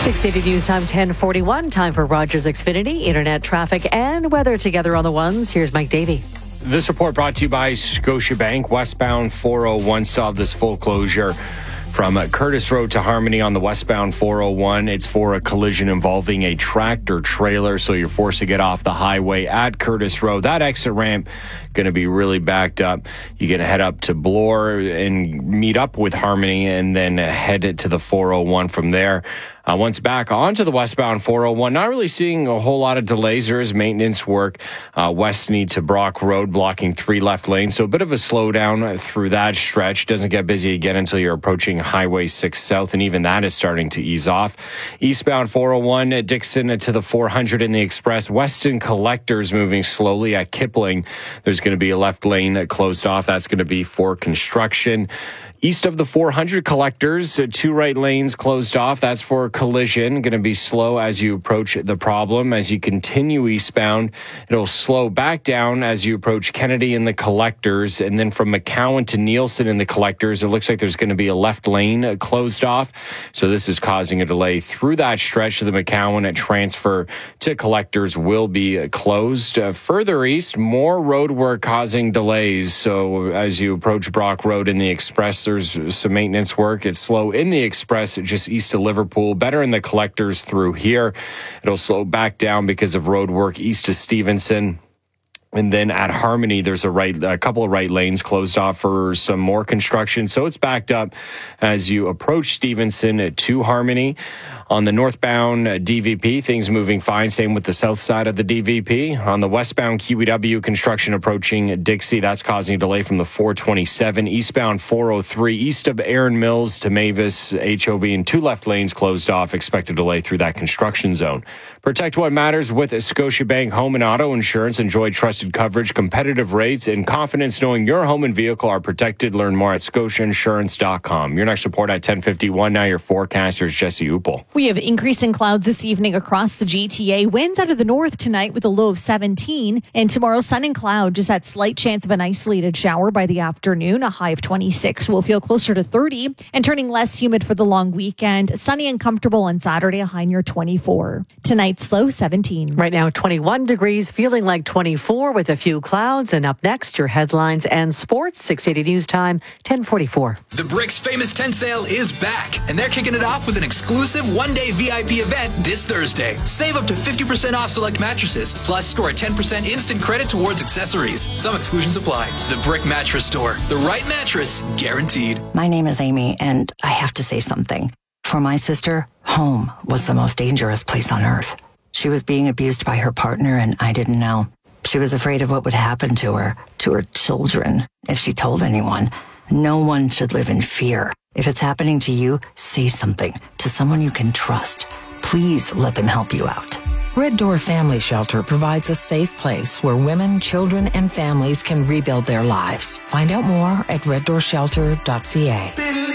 680 News Time 10:41. Time for Rogers Xfinity, internet traffic and weather together on the ones. Here's Mike Davey. This report brought to you by Scotiabank. Westbound 401 saw this full closure from Curtis Road to Harmony on the westbound 401. It's for a collision involving a tractor trailer, so you're forced to get off the highway at Curtis Road. That exit ramp going to be really backed up. You're going to head up to Bloor and meet up with Harmony and then head to the 401 from there. Once back onto the westbound 401, not really seeing a whole lot of delays. There is maintenance work west to Brock Road, blocking 3 left lanes. So a bit of a slowdown through that stretch. Doesn't get busy again until you're approaching Highway 6 South, and even that is starting to ease off. Eastbound 401, Dixon to the 400 in the Express. Weston Collectors moving slowly at Kipling. There's going to be a left lane closed off. That's going to be for construction. East of the 400 Collectors, 2 right lanes closed off. That's for collision. Going to be slow as you approach the problem. As you continue eastbound, it'll slow back down as you approach Kennedy and the Collectors. And then from McCowan to Nielsen in the Collectors, it looks like there's going to be a left lane closed off. So this is causing a delay through that stretch of the McCowan. At transfer to Collectors will be closed. Further east, more road work causing delays. So as you approach Brock Road in the Express, there's some maintenance work. It's slow in the Express just east of Liverpool. Better in the Collectors through here. It'll slow back down because of road work east of Stevenson. And then at Harmony, there's a couple of right lanes closed off for some more construction. So it's backed up as you approach Stevenson to Harmony. On the northbound DVP, things moving fine. Same with the south side of the DVP. On the westbound QEW, construction approaching Dixie. That's causing a delay from the 427. Eastbound 403, east of Erin Mills to Mavis, HOV, and 2 left lanes closed off. Expected delay through that construction zone. Protect what matters with Scotiabank Home and Auto Insurance. Enjoy trusted coverage, competitive rates, and confidence knowing your home and vehicle are protected. Learn more at scotiainsurance.com. Your next report at 10:51. Now your forecaster is Jesse Upel. We have increasing clouds this evening across the GTA. Winds out of the north tonight with a low of 17. And tomorrow, sun and cloud, just that slight chance of an isolated shower by the afternoon. A high of 26 will feel closer to 30 and turning less humid for the long weekend. Sunny and comfortable on Saturday, a high near 24. Tonight's low 17. Right now, 21 degrees, feeling like 24 with a few clouds. And up next, your headlines and sports. 680 News Time, 10:44. The Bricks Famous Tent Sale is back, and they're kicking it off with an exclusive one-day VIP event this Thursday. Save up to 50% off select mattresses, plus score a 10% instant credit towards accessories. Some exclusions apply. The Brick Mattress Store. The right mattress, guaranteed. My name is Amy, and I have to say something. For my sister, home was the most dangerous place on earth. She was being abused by her partner, and I didn't know. She was afraid of what would happen to her children, if she told anyone. No one should live in fear. If it's happening to you, say something to someone you can trust. Please let them help you out. Red Door Family Shelter provides a safe place where women, children, and families can rebuild their lives. Find out more at reddoorshelter.ca.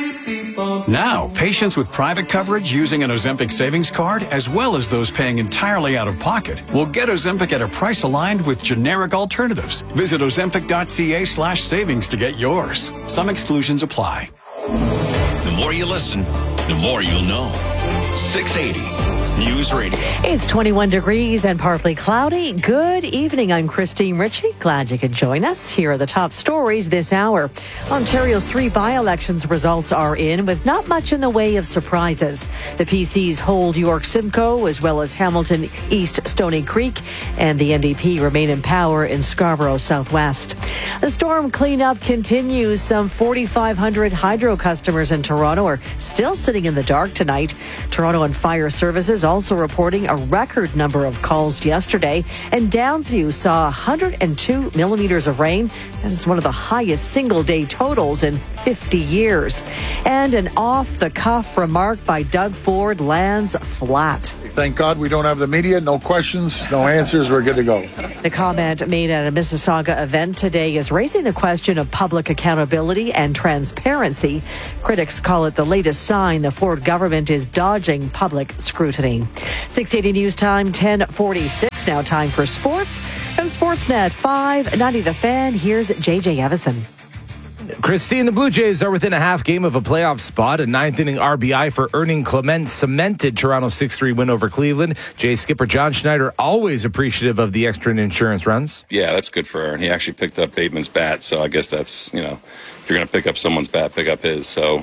Now, patients with private coverage using an Ozempic savings card, as well as those paying entirely out of pocket, will get Ozempic at a price aligned with generic alternatives. Visit ozempic.ca/savings to get yours. Some exclusions apply. The more you listen, the more you'll know. 680 News Radio. It's 21 degrees and partly cloudy. Good evening. I'm Christine Ritchie. Glad you could join us. Here are the top stories this hour. Ontario's 3 by-elections results are in, with not much in the way of surprises. The PCs hold York Simcoe, as well as Hamilton East Stony Creek, and the NDP remain in power in Scarborough Southwest. The storm cleanup continues. Some 4,500 hydro customers in Toronto are still sitting in the dark tonight. Toronto and Fire Services also reporting a record number of calls yesterday, and Downsview saw 102 millimeters of rain. That is one of the highest single-day totals in 50 years. And an off-the-cuff remark by Doug Ford lands flat. Thank God we don't have the media. No questions, no answers. We're good to go. The comment made at a Mississauga event today is raising the question of public accountability and transparency. Critics call it the latest sign the Ford government is dodging public scrutiny. 680 News Time, 10:46. Now time for sports. From Sportsnet 590 The Fan, here's JJ Evison. Christine, the Blue Jays are within a half game of a playoff spot. A ninth-inning RBI for Ernie Clement cemented Toronto's 6-3 win over Cleveland. Jays skipper John Schneider always appreciative of the extra insurance runs. Yeah, that's good for Ernie. He actually picked up Bateman's bat, so I guess that's, if you're going to pick up someone's bat, pick up his. So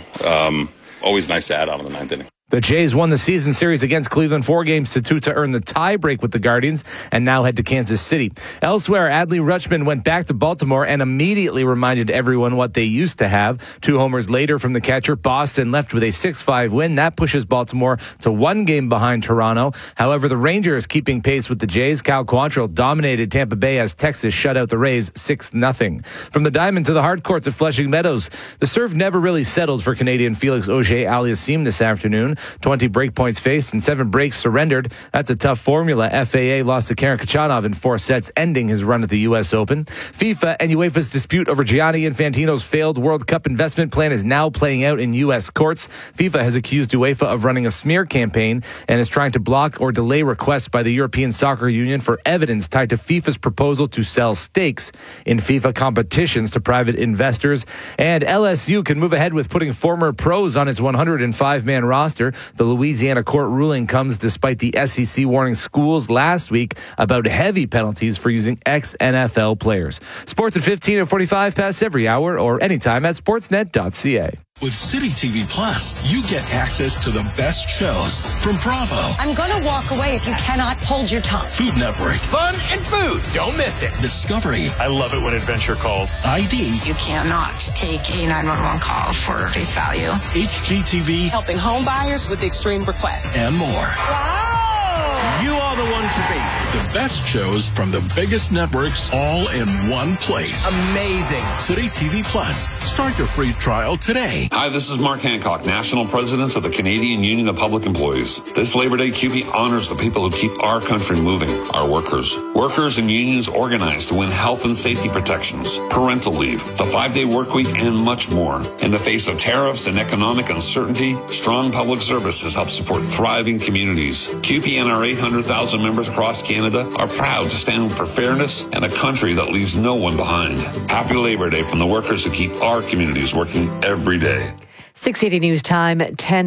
always nice to add on in the ninth inning. The Jays won the season series against Cleveland 4-2 to earn the tie-break with the Guardians and now head to Kansas City. Elsewhere, Adley Rutschman went back to Baltimore and immediately reminded everyone what they used to have. 2 homers later from the catcher, Boston left with a 6-5 win. That pushes Baltimore to 1 game behind Toronto. However, the Rangers keeping pace with the Jays. Cal Quantrill dominated Tampa Bay as Texas shut out the Rays 6-0. From the diamond to the hard courts at Flushing Meadows, the serve never really settled for Canadian Felix Auger-Aliassime this afternoon. 20 break points faced and 7 breaks surrendered. That's a tough formula. FAA lost to Karen Khachanov in 4 sets, ending his run at the U.S. Open. FIFA and UEFA's dispute over Gianni Infantino's failed World Cup investment plan is now playing out in U.S. courts. FIFA has accused UEFA of running a smear campaign and is trying to block or delay requests by the European Soccer Union for evidence tied to FIFA's proposal to sell stakes in FIFA competitions to private investors. And LSU can move ahead with putting former pros on its 105-man roster. The Louisiana court ruling comes despite the SEC warning schools last week about heavy penalties for using ex-NFL players. Sports at 15 and 45 past every hour or anytime at sportsnet.ca. With City TV Plus, you get access to the best shows from Bravo. I'm going to walk away if you cannot hold your tongue. Food Network. Fun and food. Don't miss it. Discovery. I love it when adventure calls. ID. You cannot take a 911 call for face value. HGTV. Helping home buyers with extreme requests. And more. Wow. You are the one to beat. The best shows from the biggest networks all in one place. Amazing. City TV Plus. Start your free trial today. Hi, this is Mark Hancock, National President of the Canadian Union of Public Employees. This Labor Day, CUPE honors the people who keep our country moving, our workers. Workers and unions organize to win health and safety protections, parental leave, the 5-day work week, and much more. In the face of tariffs and economic uncertainty, strong public service has helped support thriving communities. CUPE and our 800,000 members across Canada are proud to stand for fairness and a country that leaves no one behind. Happy Labor Day from the workers who keep our communities working every day. 680 News Time,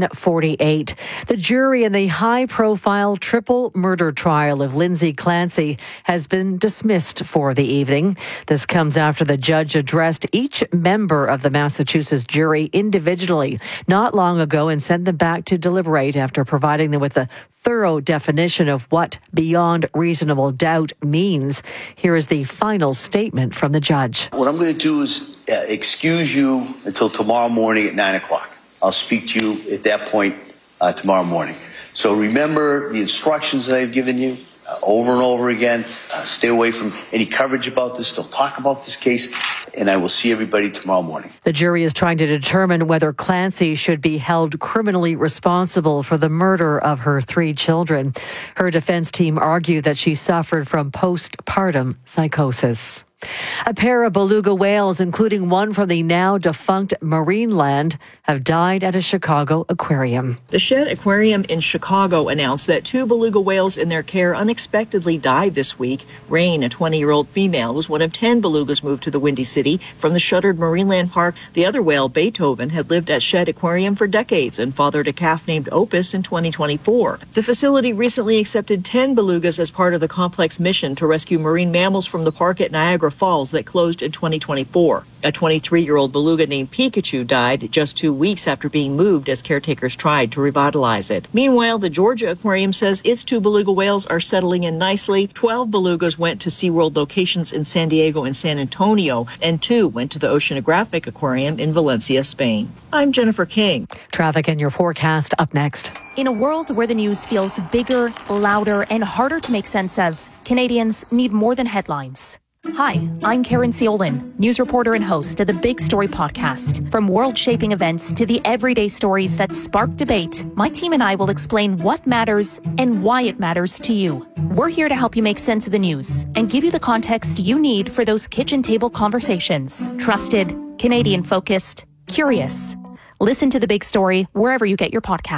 10:48. The jury in the high-profile triple murder trial of Lindsay Clancy has been dismissed for the evening. This comes after the judge addressed each member of the Massachusetts jury individually not long ago and sent them back to deliberate after providing them with a thorough definition of what beyond reasonable doubt means. Here is the final statement from the judge. What I'm going to do is excuse you until tomorrow morning at 9 o'clock. I'll speak to you at that point tomorrow morning. So remember the instructions that I've given you over and over again. Stay away from any coverage about this. Don't talk about this case. And I will see everybody tomorrow morning. The jury is trying to determine whether Clancy should be held criminally responsible for the murder of her 3 children. Her defense team argued that she suffered from postpartum psychosis. A pair of beluga whales, including one from the now defunct Marineland, have died at a Chicago aquarium. The Shedd Aquarium in Chicago announced that 2 beluga whales in their care unexpectedly died this week. Rain, a 20-year-old female, was one of 10 belugas moved to the Windy City from the shuttered Marineland Park. The other whale, Beethoven, had lived at Shedd Aquarium for decades and fathered a calf named Opus in 2024. The facility recently accepted 10 belugas as part of the complex mission to rescue marine mammals from the park at Niagara Falls that closed in 2024. A 23-year-old beluga named Pikachu died just 2 weeks after being moved as caretakers tried to revitalize it. Meanwhile, the Georgia Aquarium says its 2 beluga whales are settling in nicely. 12 belugas went to SeaWorld locations in San Diego and San Antonio, and 2 went to the Oceanographic Aquarium in Valencia, Spain. I'm Jennifer King. Traffic and your forecast up next. In a world where the news feels bigger, louder, and harder to make sense of, Canadians need more than headlines. Hi, I'm Karen Seolin, news reporter and host of the Big Story podcast. From world-shaping events to the everyday stories that spark debate, my team and I will explain what matters and why it matters to you. We're here to help you make sense of the news and give you the context you need for those kitchen table conversations. Trusted, Canadian-focused, curious. Listen to The Big Story wherever you get your podcasts.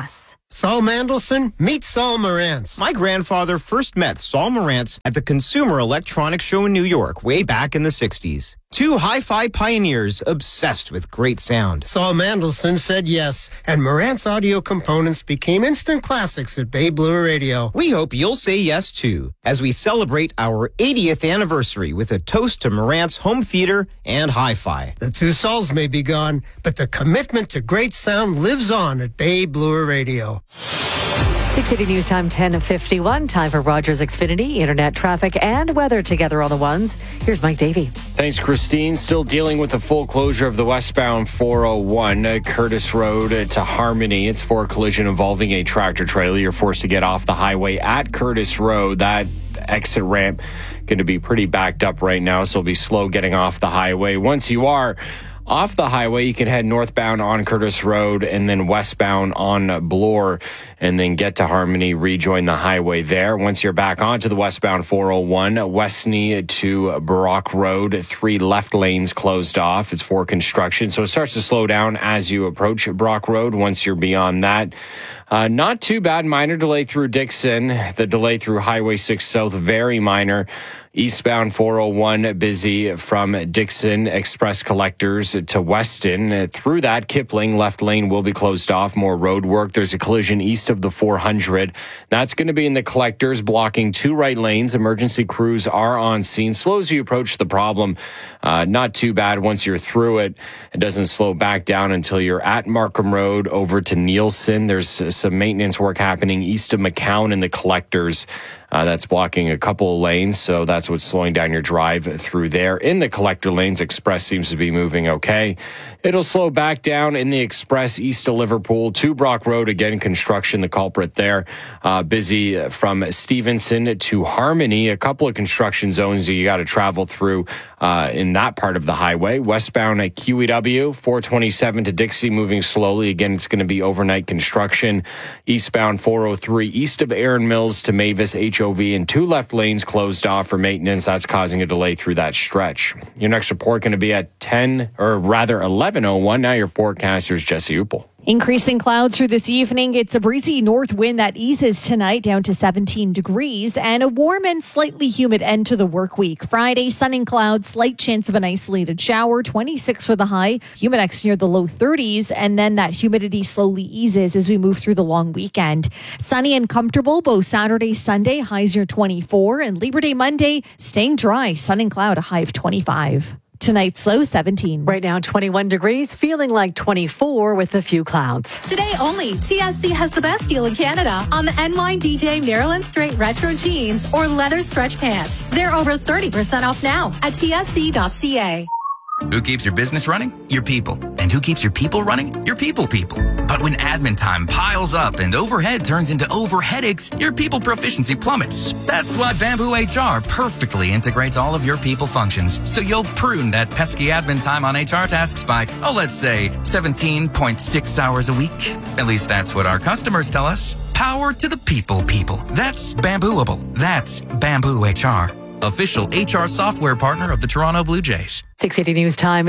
Saul Mandelson, meet Saul Morantz. My grandfather first met Saul Morantz at the Consumer Electronics Show in New York way back in the 60s. Two hi-fi pioneers obsessed with great sound. Saul Mandelson said yes, and Morantz audio components became instant classics at Bay Blue Radio. We hope you'll say yes, too, as we celebrate our 80th anniversary with a toast to Morantz home theater and hi-fi. The two Sauls may be gone, but the commitment to great sound lives on at Bay Blue Radio. 680 News Time 10:51. Time for Rogers Xfinity, internet traffic and weather together on the ones. Here's Mike Davey. Thanks, Christine. Still dealing with the full closure of the westbound 401 Curtis Road to Harmony. It's for a collision involving a tractor trailer. You're forced to get off the highway at Curtis Road. That exit ramp going to be pretty backed up right now, so it'll be slow getting off the highway. Once you are off the highway, you can head northbound on Curtis Road and then westbound on Bloor and then get to Harmony, rejoin the highway there. Once you're back onto the westbound 401, Westney to Brock Road, 3 left lanes closed off. It's for construction, so it starts to slow down as you approach Brock Road. Once you're beyond that, not too bad. Minor delay through Dixon. The delay through Highway 6 South, very minor. Eastbound 401 busy from Dixon Express Collectors to Weston. Through that, Kipling left lane will be closed off. More road work. There's a collision east of the 400. That's going to be in the Collectors, blocking 2 right lanes. Emergency crews are on scene. Slow as you approach the problem. Not too bad once you're through it. It doesn't slow back down until you're at Markham Road over to Nielsen. There's some maintenance work happening east of McCown in the Collectors. That's blocking a couple of lanes, so that's what's slowing down your drive through there. In the collector lanes, Express seems to be moving okay. It'll slow back down in the Express east of Liverpool to Brock Road. Again, construction, the culprit there. Busy from Stevenson to Harmony. A couple of construction zones that you got to travel through in that part of the highway. Westbound at QEW, 427 to Dixie, moving slowly. Again, it's going to be overnight construction. Eastbound 403 east of Erin Mills to Mavis HOV, and 2 left lanes closed off for maintenance. That's causing a delay through that stretch. Your next report going to be at 11:01. Now your forecaster is Jesse Upel. Increasing clouds through this evening. It's a breezy north wind that eases tonight down to 17 degrees and a warm and slightly humid end to the work week. Friday, sun and clouds, slight chance of an isolated shower, 26 for the high, humidex near the low 30s, and then that humidity slowly eases as we move through the long weekend. Sunny and comfortable both Saturday, Sunday, highs near 24, and Labor Day Monday, staying dry, sun and cloud, a high of 25. Tonight's low 17. Right now 21 degrees, feeling like 24 with a few clouds. Today only, TSC has the best deal in Canada on the NYDJ Maryland Straight Retro Jeans or leather stretch pants. They're over 30% off now at tsc.ca. Who keeps your business running? Your people. And who keeps your people running? Your people. But when admin time piles up and overhead turns into overheadaches, your people proficiency plummets. That's why Bamboo HR perfectly integrates all of your people functions, so you'll prune that pesky admin time on HR tasks by, let's say, 17.6 hours a week. At least that's what our customers tell us. Power to the people. That's Bambooable. That's Bamboo HR. Official HR software partner of the Toronto Blue Jays. 680 News Time,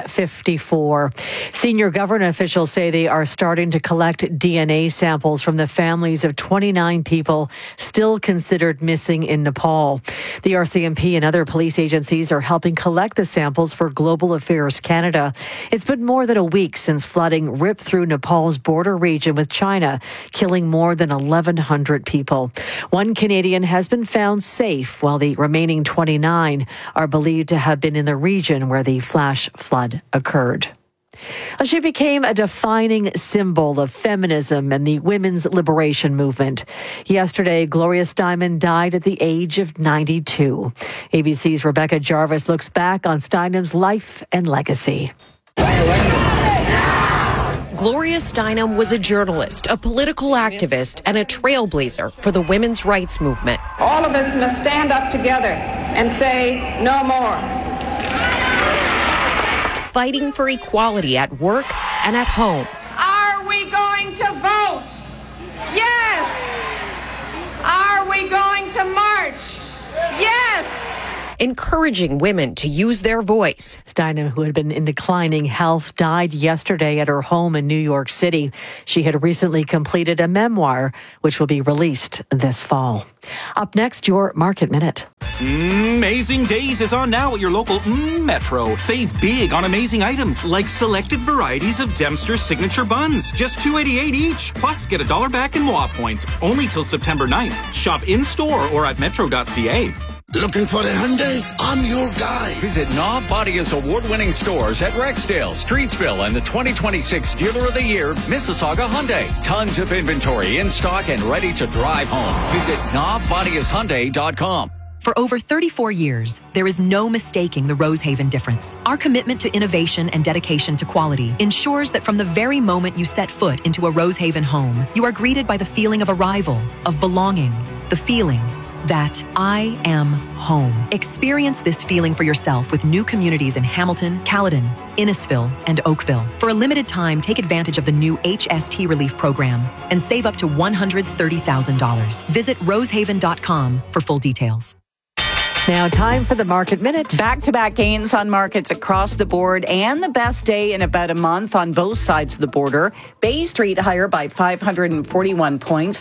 10:54. Senior government officials say they are starting to collect DNA samples from the families of 29 people still considered missing in Nepal. The RCMP and other police agencies are helping collect the samples for Global Affairs Canada. It's been more than a week since flooding ripped through Nepal's border region with China, killing more than 1,100 people. One Canadian has been found safe, while the remaining 29 are believed to have been in the region where the flash flood occurred. She became a defining symbol of feminism and the women's liberation movement. Yesterday, Gloria Steinem died at the age of 92. ABC's Rebecca Jarvis looks back on Steinem's life and legacy. Gloria Steinem was a journalist, a political activist, and a trailblazer for the women's rights movement. All of us must stand up together and say no more. Fighting for equality at work and at home. Are we going to vote? Yes. Are we going to march? Yes. encouraging women to use their voice. Steinem, who had been in declining health, died yesterday at her home in New York City. She had recently completed a memoir, which will be released this fall. Up next, your Market Minute. Amazing Days is on now at your local Metro. Save big on amazing items like selected varieties of Dempster's signature buns. Just $2.88 each. Plus, get $1 back in MOA points. Only till September 9th. Shop in-store or at metro.ca. Looking for a Hyundai? I'm your guy. Visit Knob Bodia's award-winning stores at Rexdale, Streetsville, and the 2026 Dealer of the Year, Mississauga Hyundai. Tons of inventory in stock and ready to drive home. Visit knobbodiashyundai.com. For over 34 years, there is no mistaking the Rosehaven difference. Our commitment to innovation and dedication to quality ensures that from the very moment you set foot into a Rosehaven home, you are greeted by the feeling of arrival, of belonging, the feeling that I am home. Experience this feeling for yourself with new communities in Hamilton, Caledon, Innisfil, and Oakville. For a limited time, take advantage of the new HST Relief Program and save up to $130,000. Visit rosehaven.com for full details. Now, time for the Market Minute. Back-to-back gains on markets across the board and the best day in about a month on both sides of the border. Bay Street higher by 541 points,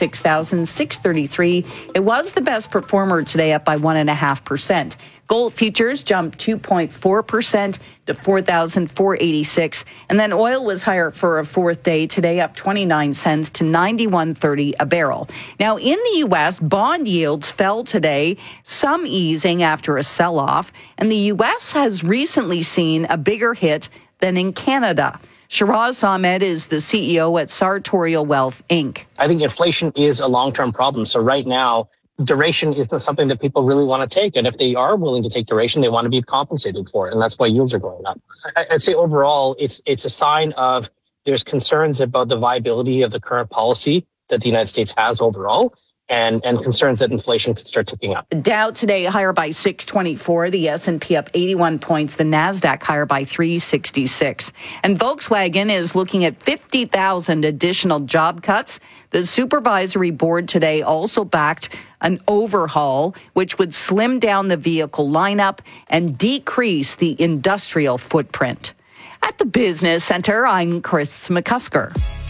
36,633. It was the best performer today, up by 1.5%. Gold futures jumped 2.4% to 4,486. And then oil was higher for a fourth day today, up 29 cents to 91.30 a barrel. Now, in the U.S., bond yields fell today, some easing after a sell-off. And the U.S. has recently seen a bigger hit than in Canada. Shiraz Ahmed is the CEO at Sartorial Wealth, Inc. I think inflation is a long-term problem. So right now, duration isn't something that people really want to take. And if they are willing to take duration, they want to be compensated for it. And that's why yields are going up. I'd say overall, it's a sign of there's concerns about the viability of the current policy that the United States has overall. And concerns that inflation could start ticking up. Dow today higher by 624, the S&P up 81 points, the NASDAQ higher by 366. And Volkswagen is looking at 50,000 additional job cuts. The supervisory board today also backed an overhaul, which would slim down the vehicle lineup and decrease the industrial footprint. At the Business Center, I'm Chris McCusker.